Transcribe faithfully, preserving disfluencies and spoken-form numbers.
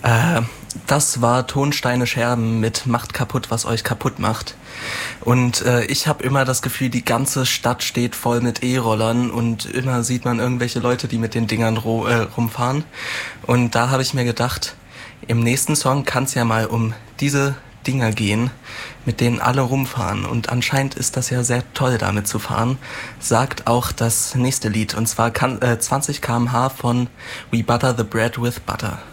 Äh, das war Tonsteine Scherben mit Macht kaputt, was euch kaputt macht. Und äh, ich habe immer das Gefühl, die ganze Stadt steht voll mit E-Rollern und immer sieht man irgendwelche Leute, die mit den Dingern ro- äh, rumfahren. Und da habe ich mir gedacht, im nächsten Song kann es ja mal um diese Dinger gehen, mit denen alle rumfahren. Und anscheinend ist das ja sehr toll, damit zu fahren, sagt auch das nächste Lied. Und zwar kann, äh, zwanzig Kilometer pro Stunde von We Butter the Bread with Butter.